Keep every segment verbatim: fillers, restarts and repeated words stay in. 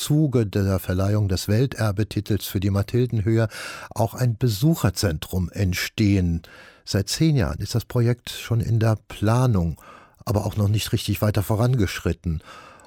Zuge der Verleihung des Welterbetitels für die Mathildenhöhe auch ein Besucherzentrum entstehen. Seit zehn Jahren ist das Projekt schon in der Planung, aber auch noch nicht richtig weiter vorangeschritten.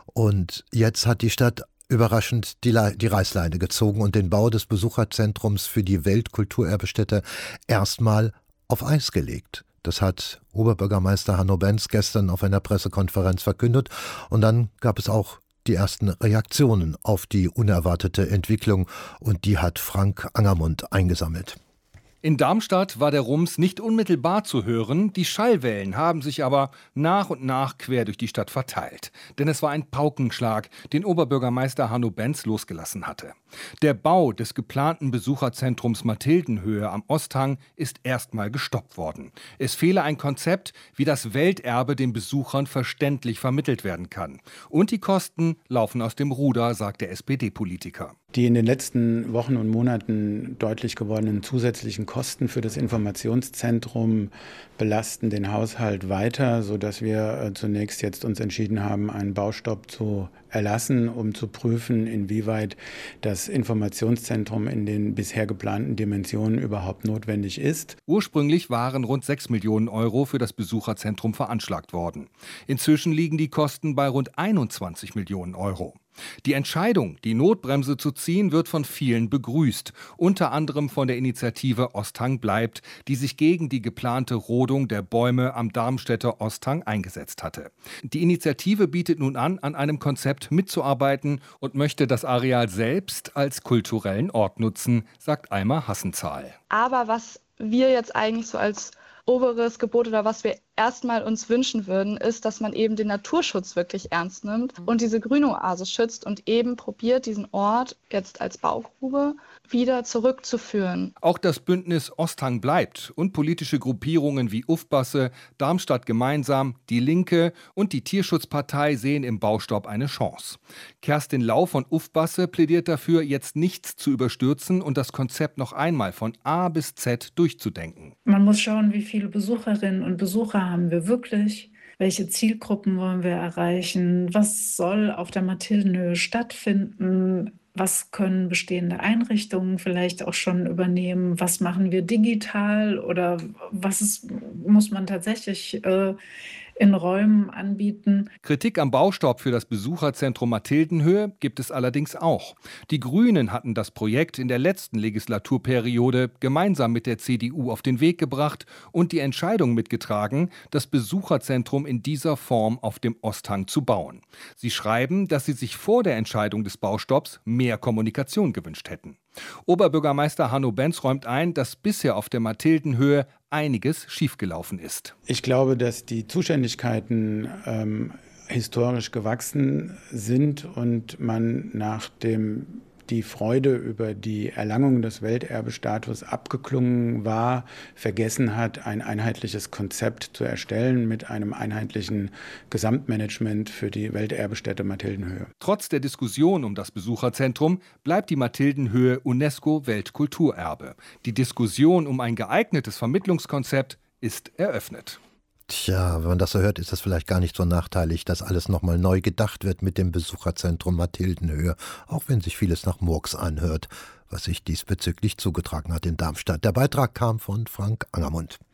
Und jetzt hat die Stadt überraschend die, Le- die Reißleine gezogen und den Bau des Besucherzentrums für die Weltkulturerbestätte erstmal auf Eis gelegt. Das hat Oberbürgermeister Hanno Benz gestern auf einer Pressekonferenz verkündet. Und dann gab es auch die ersten Reaktionen auf die unerwartete Entwicklung. Und die hat Frank Angermund eingesammelt. In Darmstadt war der Rums nicht unmittelbar zu hören, die Schallwellen haben sich aber nach und nach quer durch die Stadt verteilt. Denn es war ein Paukenschlag, den Oberbürgermeister Hanno Benz losgelassen hatte. Der Bau des geplanten Besucherzentrums Mathildenhöhe am Osthang ist erstmal gestoppt worden. Es fehle ein Konzept, wie das Welterbe den Besuchern verständlich vermittelt werden kann. Und die Kosten laufen aus dem Ruder, sagt der S P D-Politiker. Die in den letzten Wochen und Monaten deutlich gewordenen zusätzlichen Kosten für das Informationszentrum belasten den Haushalt weiter, sodass wir zunächst jetzt uns entschieden haben, einen Baustopp zu erlassen, um zu prüfen, inwieweit das Informationszentrum in den bisher geplanten Dimensionen überhaupt notwendig ist. Ursprünglich waren rund sechs Millionen Euro für das Besucherzentrum veranschlagt worden. Inzwischen liegen die Kosten bei rund einundzwanzig Millionen Euro. Die Entscheidung, die Notbremse zu ziehen, wird von vielen begrüßt, unter anderem von der Initiative Osthang bleibt, die sich gegen die geplante Rodung der Bäume am Darmstädter Osthang eingesetzt hatte. Die Initiative bietet nun an, an einem Konzept mitzuarbeiten und möchte das Areal selbst als kulturellen Ort nutzen, sagt Alma Hassenzahl. Aber was wir jetzt eigentlich so als oberes Gebot oder was wir erstmal uns wünschen würden, ist, dass man eben den Naturschutz wirklich ernst nimmt und diese Grünoase schützt und eben probiert, diesen Ort jetzt als Baugrube wieder zurückzuführen. Auch das Bündnis Osthang bleibt und politische Gruppierungen wie Ufbasse, Darmstadt gemeinsam, die Linke und die Tierschutzpartei sehen im Baustopp eine Chance. Kerstin Lau von Ufbasse plädiert dafür, jetzt nichts zu überstürzen und das Konzept noch einmal von A bis Z durchzudenken. Man muss schauen, wie viele Besucherinnen und Besucher haben wir wirklich? Welche Zielgruppen wollen wir erreichen? Was soll auf der Mathildenhöhe stattfinden? Was können bestehende Einrichtungen vielleicht auch schon übernehmen? Was machen wir digital oder was ist, muss man tatsächlich äh, in Räumen anbieten? Kritik am Baustopp für das Besucherzentrum Mathildenhöhe gibt es allerdings auch. Die Grünen hatten das Projekt in der letzten Legislaturperiode gemeinsam mit der C D U auf den Weg gebracht und die Entscheidung mitgetragen, das Besucherzentrum in dieser Form auf dem Osthang zu bauen. Sie schreiben, dass sie sich vor der Entscheidung des Baustopps mehr Kommunikation gewünscht hätten. Oberbürgermeister Hanno Benz räumt ein, dass bisher auf der Mathildenhöhe einiges schiefgelaufen ist. Ich glaube, dass die Zuständigkeiten ähm, historisch gewachsen sind und man nachdem die Freude über die Erlangung des Welterbestatus abgeklungen war, vergessen hat, ein einheitliches Konzept zu erstellen mit einem einheitlichen Gesamtmanagement für die Welterbestätte Mathildenhöhe. Trotz der Diskussion um das Besucherzentrum bleibt die Mathildenhöhe UNESCO-Weltkulturerbe. Die Diskussion um ein geeignetes Vermittlungskonzept ist eröffnet. Tja, wenn man das so hört, ist das vielleicht gar nicht so nachteilig, dass alles nochmal neu gedacht wird mit dem Besucherzentrum Mathildenhöhe, auch wenn sich vieles nach Murks anhört, was sich diesbezüglich zugetragen hat in Darmstadt. Der Beitrag kam von Frank Angermund.